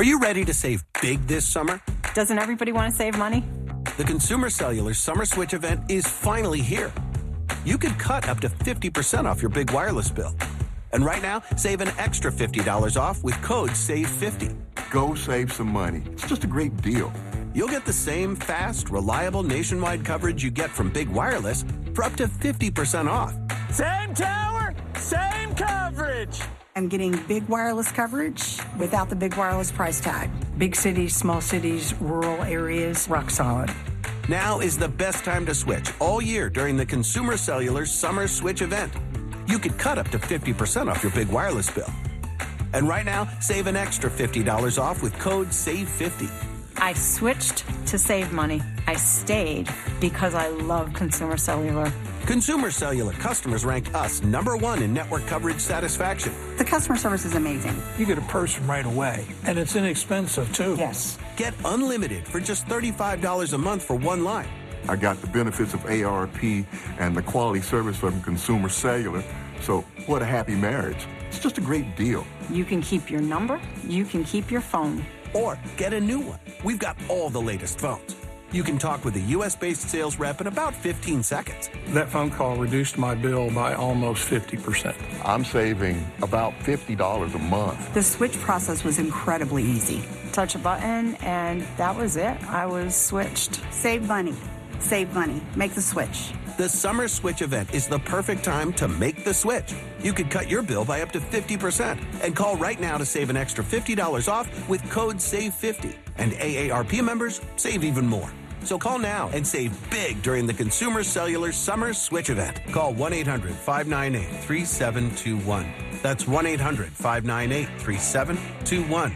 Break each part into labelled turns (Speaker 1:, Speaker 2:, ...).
Speaker 1: Are you ready to save big this summer?
Speaker 2: Doesn't everybody want to save money?
Speaker 1: The Consumer Cellular Summer Switch event is finally here. You could cut up to 50% off your big wireless bill. And right now, save an extra $50 off with code SAVE50.
Speaker 3: Go save some money. It's just a great deal.
Speaker 1: You'll get the same fast, reliable nationwide coverage you get from big wireless for up to 50% off.
Speaker 4: Same tower, same coverage.
Speaker 5: I'm getting big wireless coverage without the big wireless price tag. Big cities, small cities, rural areas, rock solid.
Speaker 1: Now is the best time to switch all year during the Consumer Cellular Summer Switch event. You could cut up to 50% off your big wireless bill. And right now, save an extra $50 off with code SAVE50.
Speaker 2: I switched to save money. I stayed because I love Consumer Cellular.
Speaker 1: Consumer Cellular customers rank us #1 in network coverage satisfaction.
Speaker 5: The customer service is amazing.
Speaker 6: You get a person right away, and it's inexpensive, too.
Speaker 5: Yes.
Speaker 1: Get unlimited for just $35 a month for one line.
Speaker 3: I got the benefits of ARP and the quality service from Consumer Cellular. So what a happy marriage. It's just a great deal.
Speaker 2: You can keep your number. You can keep your phone.
Speaker 1: Or get a new one. We've got all the latest phones. You can talk with a U.S.-based sales rep in about 15 seconds.
Speaker 6: That phone call reduced my bill by almost 50%.
Speaker 3: I'm saving about $50 a month.
Speaker 5: The switch process was incredibly easy.
Speaker 2: Touch a button, and that was it. I was switched.
Speaker 5: Save money. Save money. Make the switch.
Speaker 1: The Summer Switch event is the perfect time to make the switch. You could cut your bill by up to 50% and call right now to save an extra $50 off with code SAVE50. And AARP members save even more. So call now and save big during the Consumer Cellular Summer Switch event. Call 1-800-598-3721. That's 1-800-598-3721.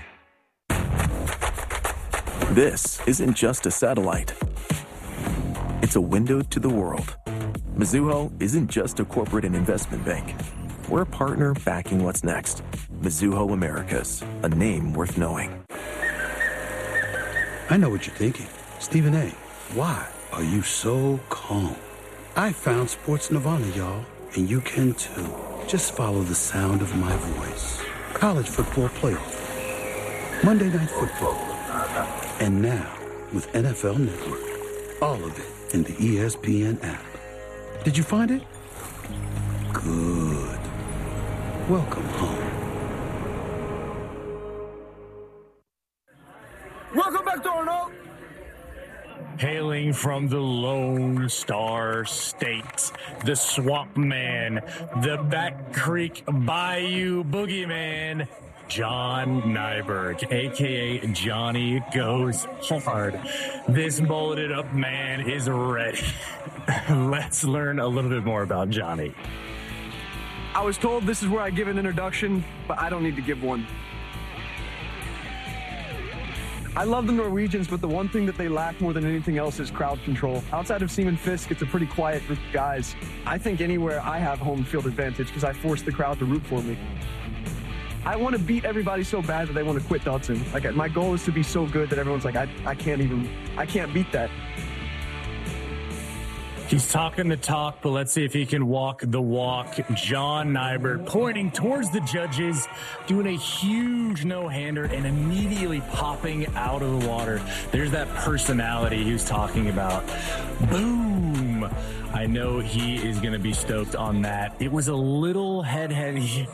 Speaker 7: This isn't just a satellite. It's a window to the world. Mizuho isn't just a corporate and investment bank. We're a partner backing what's next. Mizuho Americas, a name worth knowing.
Speaker 8: I know what you're thinking. Stephen A., why are you so calm? I found Sports Nirvana, y'all, and you can too. Just follow the sound of my voice. College football playoff. Monday Night Football. And now, with NFL Network. All of it in the ESPN app. Did you find it? Good. Welcome home.
Speaker 4: Welcome back to Arnold.
Speaker 9: Hailing from the Lone Star State, the Swamp Man, the Back Creek Bayou Boogeyman, John Nyberg, a.k.a. Johnny Goes Hard. This mulleted up man is ready. Let's learn a little bit more about Johnny.
Speaker 10: I was told this is where I give an introduction, but I don't need to give one. I love the Norwegians, but the one thing that they lack more than anything else is crowd control. Outside of Seaman Fisk, it's a pretty quiet group of guys. I think anywhere I have home field advantage because I force the crowd to root for me. I want to beat everybody so bad that they want to quit Dodson. Like, my goal is to be so good that everyone's like, I can't beat that.
Speaker 9: He's talking the talk, but let's see if he can walk the walk. John Nyberg pointing towards the judges, doing a huge no-hander and immediately popping out of the water. There's that personality he was talking about. Boom! I know he is going to be stoked on that. It was a little head-heavy.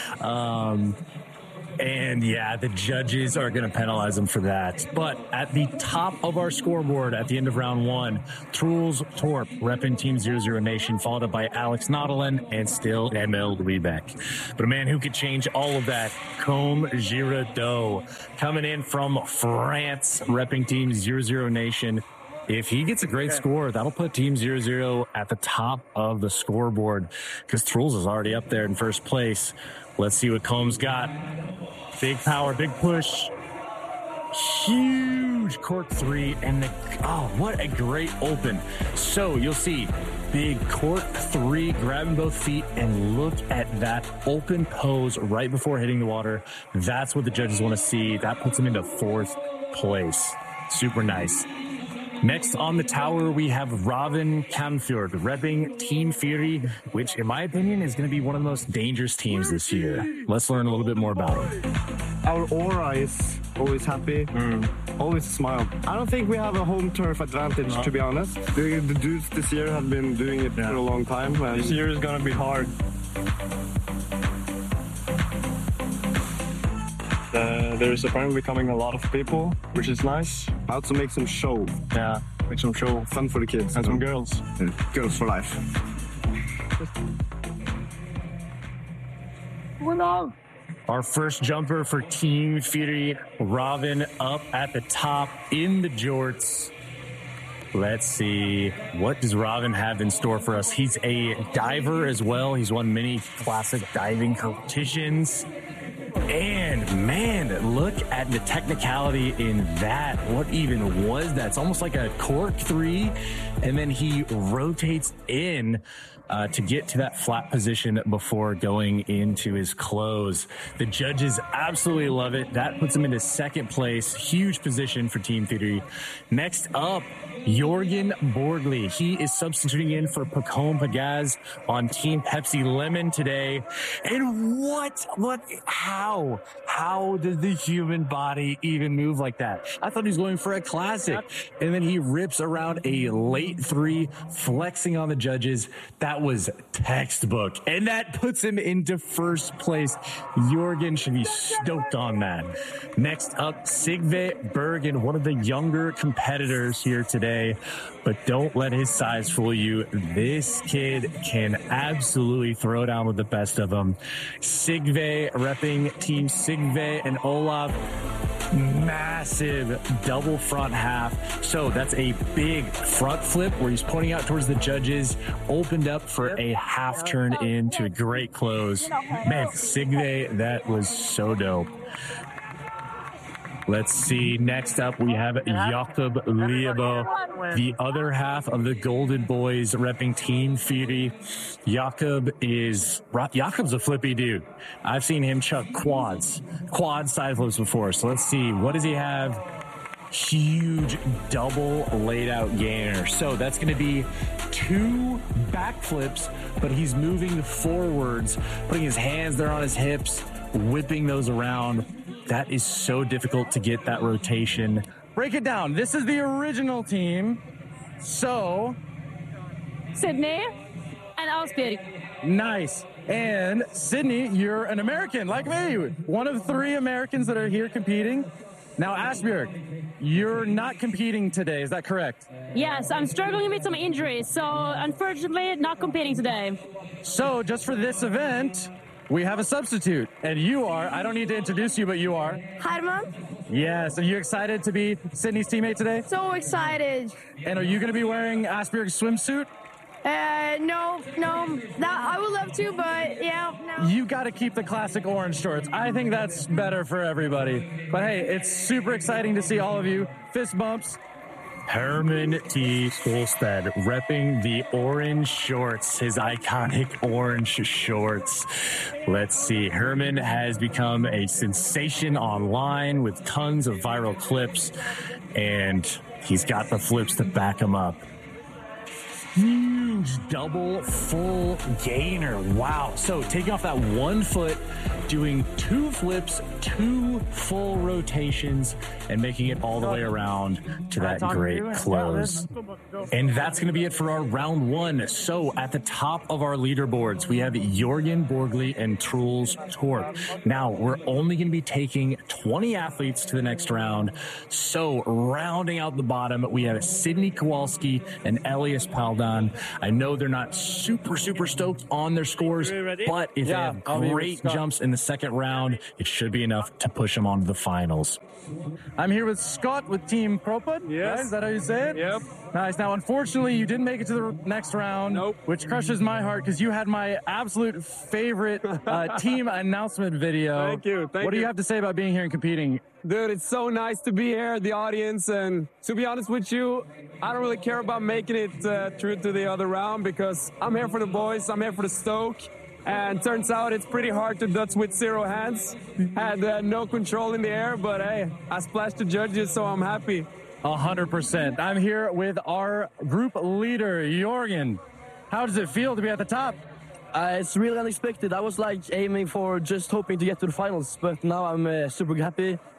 Speaker 9: And yeah, the judges are going to penalize him for that. But at the top of our scoreboard at the end of round one, Truls Torp repping Team 00 Nation, followed up by Alex Nautilin and still Emil Liebeck. But a man who could change all of that, Combe Girardot, coming in from France, repping Team 00 Nation. If he gets a great score, that'll put Team 00 at the top of the scoreboard because Truls is already up there in first place. Let's see what Combs got. Big power, big push. Huge cork three. And what a great open. So you'll see big cork three, grabbing both feet, and look at that open pose right before hitting the water. That's what the judges want to see. That puts him into fourth place. Super nice. Next on the tower, we have Robin Canfjord, repping Team Fury, which, in my opinion, is going to be one of the most dangerous teams this year. Let's learn a little bit more about him.
Speaker 10: Our aura is always happy, always a smile. I don't think we have a home turf advantage, to be honest. The dudes this year have been doing it for a long time. This year is going to be hard. There's apparently coming a lot of people, which is nice. How to make some show. Yeah, make some show. Fun for the kids. And some girls. And girls for life.
Speaker 9: Our first jumper for Team Fury, Robin up at the top in the jorts. Let's see, what does Robin have in store for us? He's a diver as well. He's won many classic diving competitions. And man, look at the technicality in that. What even was that? It's almost like a cork 3, and then he rotates in to get to that flat position before going into his close. The judges absolutely love it. That puts him into second place. Huge position for Team Fury. Next up, Jorgen Borgli. He is substituting in for Pacome Pagaz on Team Pepsi Lemon today. And how does the human body even move like that? I thought he was going for a classic. And then he rips around a late 3, flexing on the judges. That was textbook. And that puts him into first place. Jorgen should be stoked on that. Next up, Sigve Bergen, one of the younger competitors here today. But don't let his size fool you. This kid can absolutely throw down with the best of them. Sigve repping Team Sigve and Olaf. Massive double front half. So that's a big front flip where he's pointing out towards the judges. Opened up for a half turn into a great close. Man, Sigve, that was so dope. Let's see. Next up, we have Jakob Liebo, the other half of the Golden Boys repping Team Fury. Jakob's a flippy dude. I've seen him chuck quad side flips before. So let's see. What does he have? Huge double laid out gainer. So that's going to be 2 backflips, but he's moving forwards, putting his hands there on his hips, whipping those around. That is so difficult to get that rotation.
Speaker 11: Break it down. This is the original team. So,
Speaker 12: Sydney and Asbjørg.
Speaker 11: Nice. And Sydney, you're an American like me. One of 3 Americans that are here competing. Now, Asbjørg, you're not competing today. Is that correct?
Speaker 12: Yes, I'm struggling with some injuries, so unfortunately not competing today.
Speaker 11: So, just for this event, we have a substitute, and you are, I don't need to introduce you, but you are.
Speaker 13: Herman.
Speaker 11: Yes, are you excited to be Sydney's teammate today?
Speaker 13: So excited.
Speaker 11: And are you going to be wearing Asbjørg's swimsuit?
Speaker 13: No. I would love to, but yeah, no.
Speaker 11: You got to keep the classic orange shorts. I think that's better for everybody. But hey, it's super exciting to see all of you. Fist bumps.
Speaker 9: Herman T. Solstad repping the orange shorts, his iconic orange shorts. Let's see. Herman has become a sensation online with tons of viral clips, and he's got the flips to back him up. Huge double full gainer. Wow. So taking off that 1 foot, doing 2 flips, 2 full rotations, and making it all the way around to that great close. And that's going to be it for our round 1. So at the top of our leaderboards, we have Jorgen Borgli and Truls Torp. Now, we're only going to be taking 20 athletes to the next round. So rounding out the bottom, we have Sydney Kowalski and Elias Paldan. I know they're not super stoked on their scores, but if they have great jumps in the second round, it should be enough to push them on to the finals.
Speaker 11: I'm here with Scott with Team Propud. Yes. Right? Is that how you say it?
Speaker 10: Yep.
Speaker 11: Nice. Now, unfortunately, you didn't make it to the next round, which crushes my heart because you had my absolute favorite team announcement video.
Speaker 10: Thank you.
Speaker 11: What do you have to say about being here and competing?
Speaker 10: Dude, it's so nice to be here, the audience, and to be honest with you, I don't really care about making it through to the other round because I'm here for the boys, I'm here for the stoke, and turns out it's pretty hard to Dutch with 0 hands. Had no control in the air, but hey, I splashed the judges, so I'm happy.
Speaker 11: 100%. I'm here with our group leader, Jorgen. How does it feel to be at the top?
Speaker 14: It's really unexpected. I was like aiming for just hoping to get to the finals, but now I'm super happy.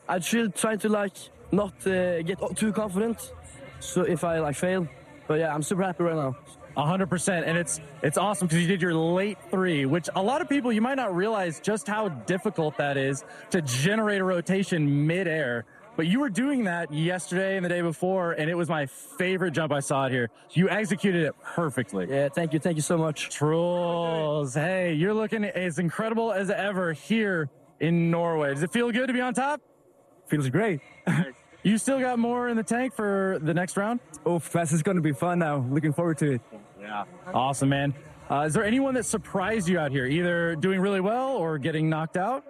Speaker 10: I should try to not get too confident. So if I fail, but yeah, I'm super happy right now.
Speaker 11: 100%, and it's awesome because you did your late 3, which a lot of people, you might not realize just how difficult that is to generate a rotation midair. But you were doing that yesterday and the day before, and it was my favorite jump I saw it here. You executed it perfectly.
Speaker 10: Yeah, thank you so much.
Speaker 11: Truls, hey, you're looking as incredible as ever here in Norway. Does it feel good to be on top?
Speaker 10: Feels great.
Speaker 11: You still got more in the tank for the next round?
Speaker 10: Oh, this is going to be fun now. Looking forward to it.
Speaker 11: Yeah. Awesome, man. Is there anyone that surprised you out here, either doing really well or getting knocked out?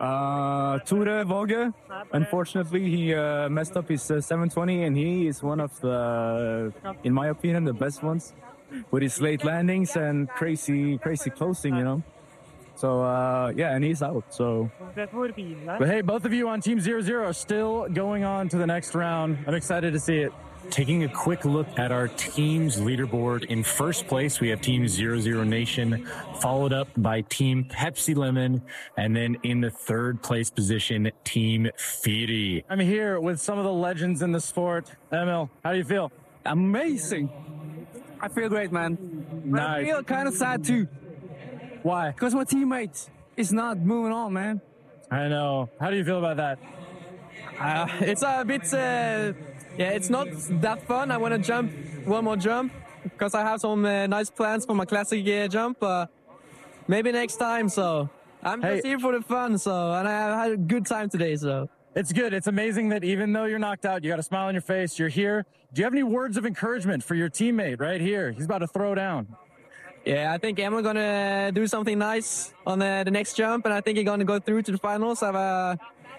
Speaker 10: Tore Våge. Unfortunately, he messed up his 720, and he is one of the, in my opinion, the best ones with his late landings and crazy closing, you know. So, and he's out, so.
Speaker 11: But hey, both of you on Team 00 are still going on to the next round. I'm excited to see it. Taking a quick look at our team's leaderboard. In first place, we have Team 00 Nation, followed up by Team Pepsi Lemon, and then in the third place position, Team Firi. I'm here with some of the legends in the sport. Emil, how do you feel?
Speaker 10: Amazing. I feel great, man.
Speaker 11: Nice.
Speaker 10: I feel kind of sad, too.
Speaker 11: Why?
Speaker 10: Because my teammate is not moving on, man.
Speaker 11: I know. How do you feel about that?
Speaker 10: It's a bit, it's not that fun. I want to jump one more jump because I have some nice plans for my classic jump. Maybe next time, so I'm just here for the fun, and I had a good time today, so.
Speaker 11: It's good. It's amazing that even though you're knocked out, you got a smile on your face, you're here. Do you have any words of encouragement for your teammate right here? He's about to throw down.
Speaker 10: Yeah, I think Emil going to do something nice on the next jump, and I think he's going to go through to the finals. I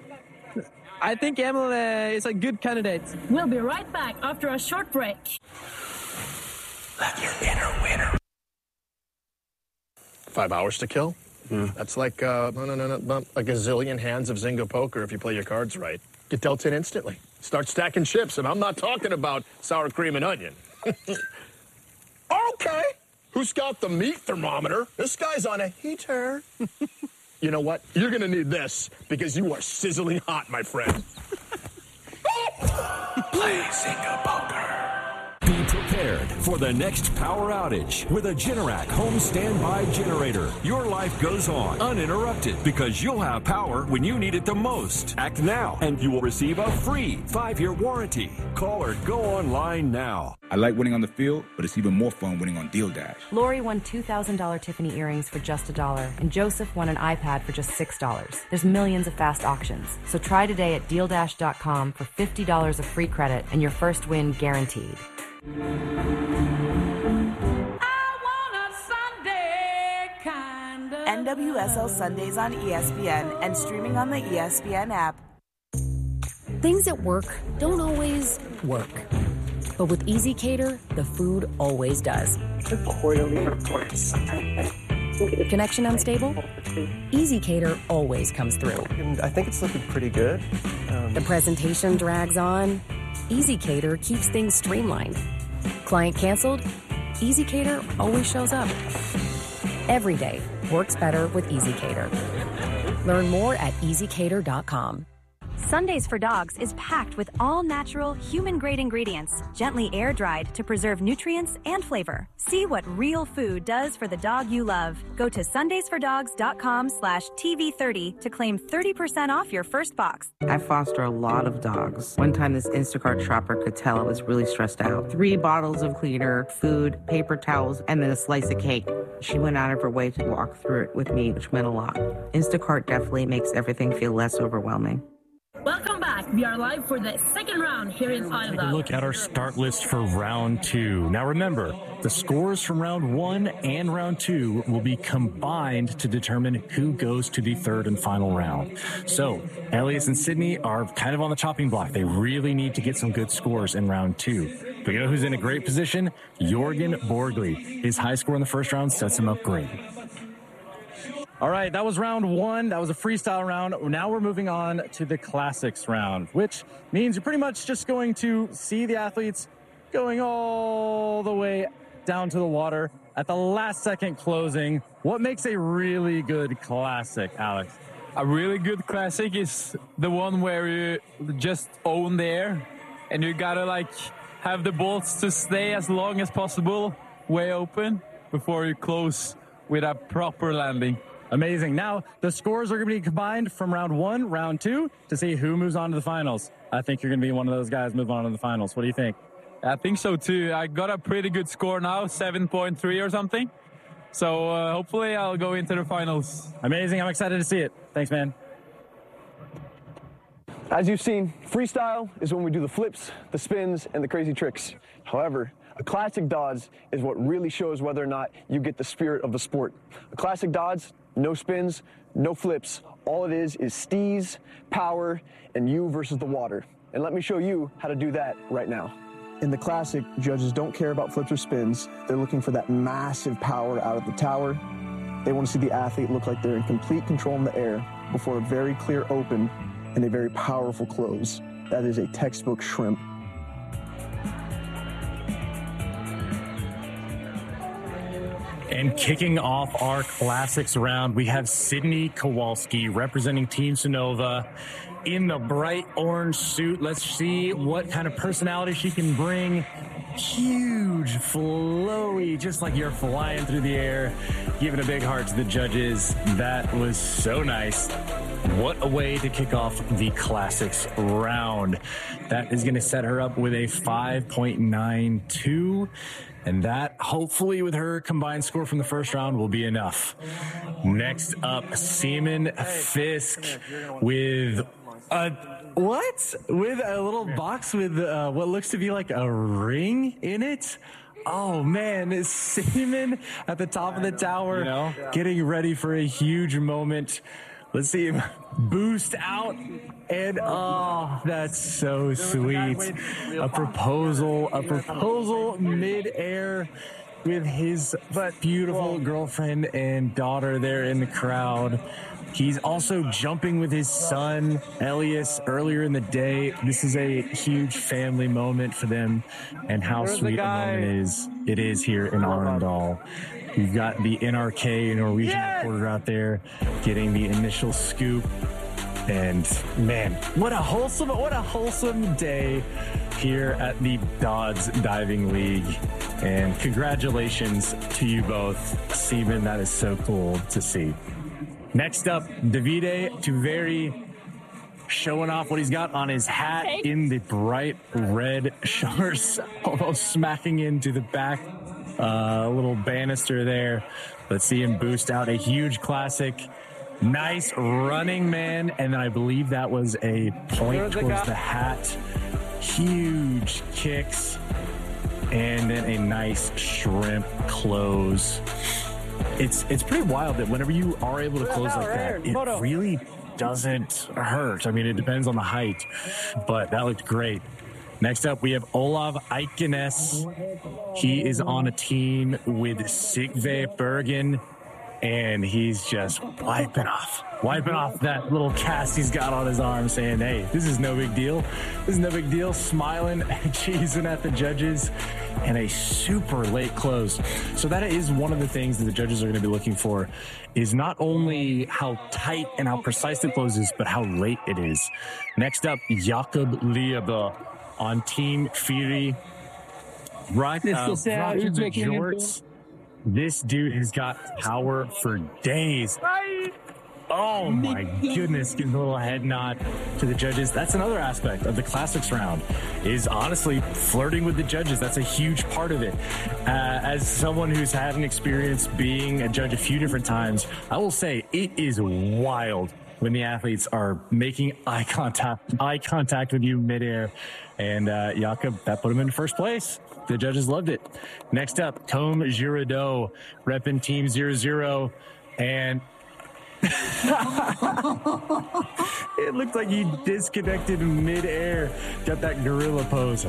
Speaker 10: think Emil is a good candidate.
Speaker 12: We'll be right back after a short break.
Speaker 14: Let your inner winner. 5 hours to kill? That's like a gazillion hands of Zynga poker if you play your cards right. Get dealt in instantly. Start stacking chips, and I'm not talking about sour cream and onion. Okay. Who's got the meat thermometer? This guy's on a heater. You know what? You're going to need this because you are sizzling hot, my friend.
Speaker 15: Play Zynga Poker. Be prepared for the next power outage with a Generac home standby generator. Your life goes on uninterrupted because you'll have power when you need it the most. Act now and you will receive a free 5-year warranty. Call or go online now.
Speaker 16: I like winning on the field, but it's even more fun winning on Deal Dash.
Speaker 17: Lori won $2,000 Tiffany earrings for just $1, and Joseph won an iPad for just $6. There's millions of fast auctions. So try today at DealDash.com for $50 of free credit and your first win guaranteed.
Speaker 18: NWSL Sundays on ESPN and streaming on the ESPN app.
Speaker 19: Things at work don't always work. But with EasyCater, the food always does. The quarterly reports. Connection unstable? EasyCater always comes through.
Speaker 20: And I think it's looking pretty good.
Speaker 19: The presentation drags on? EasyCater keeps things streamlined. Client canceled? EasyCater always shows up. Every day works better with EasyCater. Learn more at EasyCater.com.
Speaker 21: Sundays for Dogs is packed with all-natural, human-grade ingredients, gently air-dried to preserve nutrients and flavor. See what real food does for the dog you love. Go to sundaysfordogs.com/TV30 to claim 30% off your first box.
Speaker 22: I foster a lot of dogs. One time this Instacart shopper could tell I was really stressed out. 3 bottles of cleaner, food, paper towels, and then a slice of cake. She went out of her way to walk through it with me, which meant a lot. Instacart definitely makes everything feel less overwhelming.
Speaker 12: Welcome back. We are live for the second round here in Island.
Speaker 9: Take a look at our start list for round 2. Now remember, the scores from round 1 and round 2 will be combined to determine who goes to the third and final round. So Elias and Sydney are kind of on the chopping block. They really need to get some good scores in round 2. But you know who's in a great position? Jorgen Borgli. His high score in the first round sets him up great.
Speaker 11: All right, that was round 1. That was a freestyle round. Now we're moving on to the classics round, which means you're pretty much just going to see the athletes going all the way down to the water at the last second closing. What makes a really good classic, Alex?
Speaker 3: A really good classic is the one where you just own the air and you gotta like have the bolts to stay as long as possible way open before you close with a proper landing.
Speaker 11: Amazing. Now, the scores are going to be combined from round 1, round 2 to see who moves on to the finals. I think you're going to be one of those guys move on to the finals. What do you think?
Speaker 3: I think so too. I got a pretty good score now, 7.3 or something. So hopefully I'll go into the finals.
Speaker 11: Amazing. I'm excited to see it. Thanks, man.
Speaker 10: As you've seen, freestyle is when we do the flips, the spins, and the crazy tricks. However, a classic dodge is what really shows whether or not you get the spirit of the sport. A classic dodge, no spins, no flips. All it is steez, power, and you versus the water. And let me show you how to do that right now. In the classic, judges don't care about flips or spins. They're looking for that massive power out of the tower. They want to see the athlete look like they're in complete control in the air before a very clear open and a very powerful close. That is a textbook shrimp.
Speaker 11: And kicking off our classics round, we have Sydney Kowalski representing Team Sonova in the bright orange suit. Let's see what kind of personality she can bring. Huge, flowy, just like you're flying through the air. Giving a big heart to the judges. That was so nice. What a way to kick off the classics round. That is going to set her up with a 5.92. And that, hopefully, with her combined score from the first round, will be enough. Next up, Seaman Fisk with what? With a little box with what looks to be like a ring in it. Oh, man. Seaman at the top of the tower, getting ready for a huge moment. Let's see him boost out. And, oh, that's so sweet. A proposal mid-air with his beautiful girlfriend and daughter there in the crowd. He's also jumping with his son, Elias, earlier in the day. This is a huge family moment for them, and how sweet a moment it is here in Arendal. We've got the NRK Norwegian reporter out there getting the initial scoop. And man, what a wholesome day here at the Dodds Diving League. And congratulations to you both, Seaman. That is so cool to see. Next up, Davide Tuveri showing off what he's got on his hat in the bright red shorts, almost smacking into the back little banister there. Let's see him boost out a huge classic. Nice running, man. And then I believe that was a point towards the hat. Huge kicks. And then a nice shrimp close. It's pretty wild that whenever you are able to close like that, it really doesn't hurt. I mean, it depends on the height, but that looked great. Next up, we have Olav Eikenes. He is on a team with Sigve Bergen, and he's just wiping off that little cast he's got on his arm, saying, hey, this is no big deal. Smiling and cheesing at the judges, and a super late close. So that is one of the things that the judges are going to be looking for, is not only how tight and how precise the close is, but how late it is. Next up, Jakob Liebe on Team Fury. Rocking the jorts. This dude has got power for days. Oh my goodness, getting a little head nod to the judges. That's another aspect of the classics round, is honestly flirting with the judges. That's a huge part of it. As someone who's had an experience being a judge a few different times, I will say it is wild when the athletes are making eye contact with you midair. And Jakob, that put him in first place. The judges loved it. Next up, Tom Giraudot, repping Team 00. And it looked like he disconnected midair. Got that gorilla pose.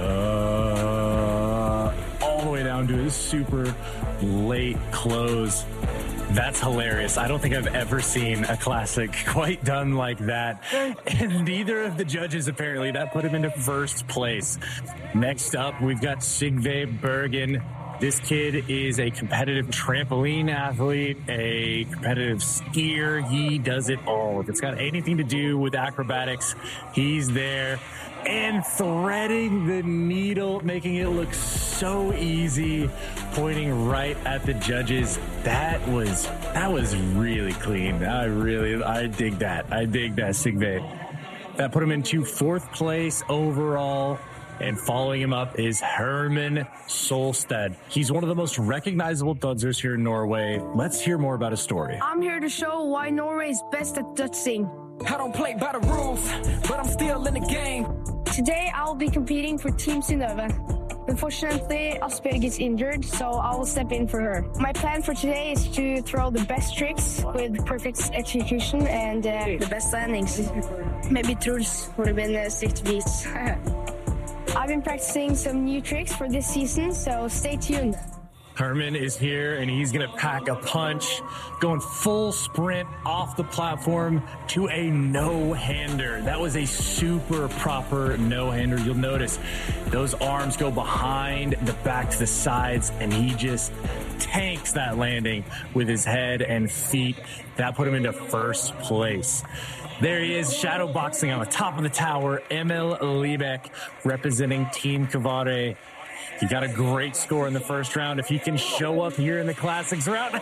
Speaker 11: All the way down to a super late close. That's hilarious. I don't think I've ever seen a classic quite done like that. And neither of the judges, apparently. That put him into first place. Next up, we've got Sigve Bergen.
Speaker 9: This kid is a competitive trampoline athlete, a competitive skier. He does it all. If it's got anything to do with acrobatics, he's there. And threading the needle, making it look so easy, pointing right at the judges. That was really clean. I dig that. I dig that, Sigve. That put him into 4th place overall. And following him up is Herman Solstad. He's one of the most recognizable Dudsers here in Norway. Let's hear more about his story.
Speaker 13: I'm here to show why Norway is best at Dudsing.
Speaker 2: I don't play by the rules, but I'm still in the game.
Speaker 13: Today I'll be competing for Team Synnøve. Unfortunately, Asbjørg is injured, so I will step in for her. My plan for today is to throw the best tricks with perfect execution and the best landings. Maybe Truls would have been strict beats. I've been practicing some new tricks for this season, so stay tuned.
Speaker 9: Herman is here, and he's going to pack a punch, going full sprint off the platform to a no-hander. That was a super proper no-hander. You'll notice those arms go behind the back to the sides, and he just tanks that landing with his head and feet. That put him into 1st place. There he is, shadow boxing on the top of the tower, Emil Liebeck, representing Team Kavare. He got a great score in the 1st round. If he can show up here in the Classics round.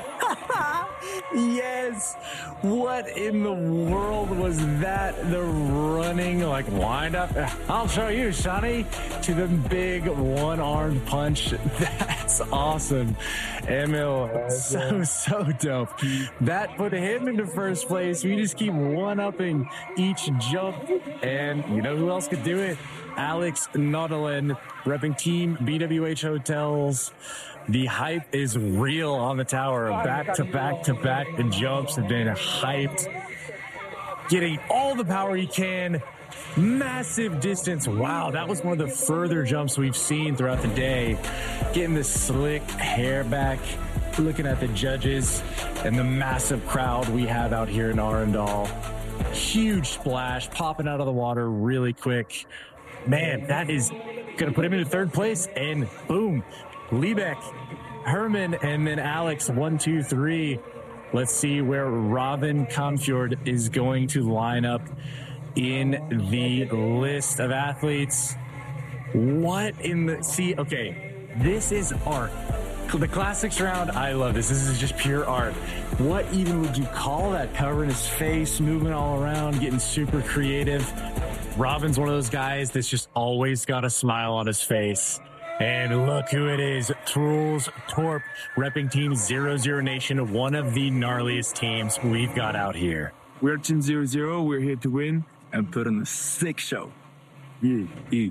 Speaker 9: Yes. What in the world was that? The running, like, wind up. I'll show you, Shani. To the big one-armed punch. That's awesome. Emil, so dope. That put him into 1st place. We just keep one-upping each jump. And you know who else could do it? Alex Nodalen, repping Team BWH Hotels. The hype is real on the tower. Back to back to back. The jumps have been hyped. Getting all the power he can. Massive distance. Wow, that was one of the further jumps we've seen throughout the day. Getting the slick hair back. Looking at the judges and the massive crowd we have out here in Arendal. Huge splash, popping out of the water really quick. Man, that is going to put him into 3rd place. And boom, Liebeck, Herman, and then Alex, 1, 2, 3. Let's see where Robin Confjord is going to line up in the list of athletes. What in the... See, okay, this is art. The Classics round, I love this. This is just pure art. What even would you call that? Covering his face, moving all around, getting super creative. Robin's one of those guys that's just always got a smile on his face. And look who it is. Truls Torp, repping Team 00 Nation, one of the gnarliest teams we've got out here.
Speaker 6: We're Team 00. We're here to win and put on a sick show. Yeah.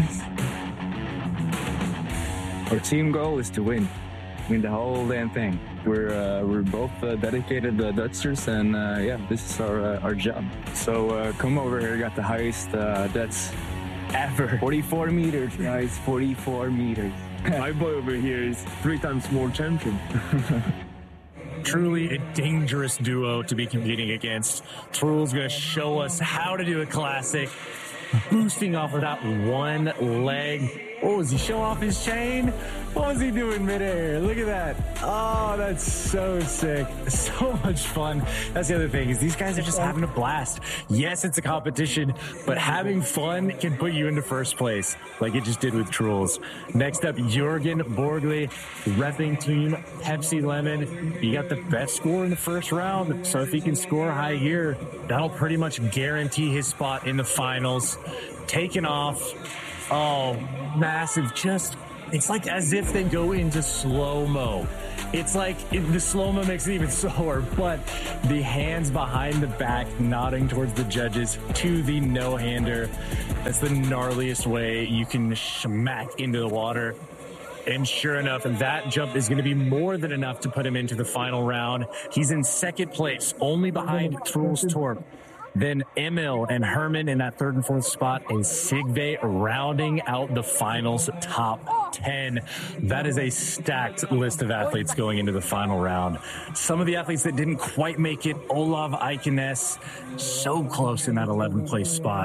Speaker 6: Our team goal is to win the whole damn thing. We're both dedicated Dudsers, and this is our job. So come over here. Got the highest that's ever. 44 meters, guys. 44 meters. My boy over here is 3 times more champion.
Speaker 9: Truly a dangerous duo to be competing against. Truls going to show us how to do a classic, boosting off of that one leg. Oh, is he showing off his chain? What was he doing midair? Look at that. Oh, that's so sick. So much fun. That's the other thing, is these guys are just having a blast. Yes, it's a competition, but having fun can put you into 1st place, like it just did with Truls. Next up, Jürgen Borgli, repping Team Pepsi Lemon. He got the best score in the 1st round, so if he can score high here, that'll pretty much guarantee his spot in the finals. Taking off. Oh, massive. Just, it's like as if they go into slow-mo. It's like the slow-mo makes it even slower, but the hands behind the back nodding towards the judges to the no-hander. That's the gnarliest way you can smack into the water. And sure enough, that jump is going to be more than enough to put him into the final round. He's in 2nd place, only behind Truls Torp. Then Emil and Herman in that 3rd and 4th spot, and Sigve rounding out the finals top 10. That is a stacked list of athletes going into the final round. Some of the athletes that didn't quite make it, Olav Eikenes, so close in that 11th place spot.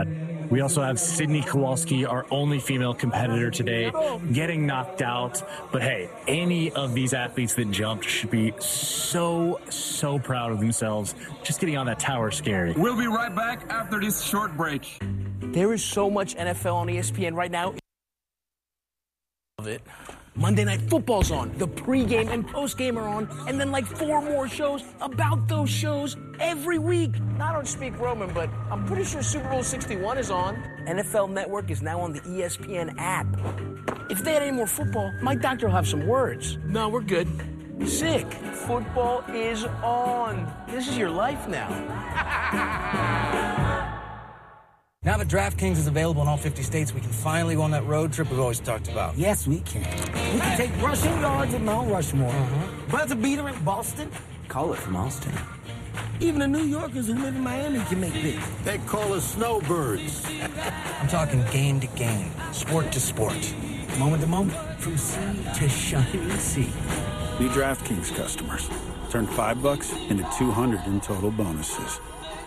Speaker 9: We also have Sydney Kowalski, our only female competitor today, getting knocked out. But hey, any of these athletes that jumped should be so proud of themselves. Just getting on that tower scary.
Speaker 2: We'll be right back after this short break.
Speaker 1: There is so much NFL on ESPN right now. Of it. Monday Night Football's on. The pregame and postgame are on. And then like 4 more shows about those shows every week. I don't speak Roman, but I'm pretty sure Super Bowl 61 is on. NFL Network is now on the ESPN app. If they had any more football, my doctor will have some words. No, we're good. Sick. Football is on. This is your life now.
Speaker 5: Now that DraftKings is available in all 50 states, we can finally go on that road trip we've always talked about.
Speaker 23: Yes, we can. We can take rushing yards at Mount Rushmore. Buzzer beater in Boston.
Speaker 5: Call it from Austin.
Speaker 23: Even the New Yorkers who live in Miami can make this. They call us snowbirds.
Speaker 5: I'm talking game to game, sport to sport, moment to moment,
Speaker 23: from sea to shining sea.
Speaker 24: New DraftKings customers. Turn $5 into $200 in total bonuses.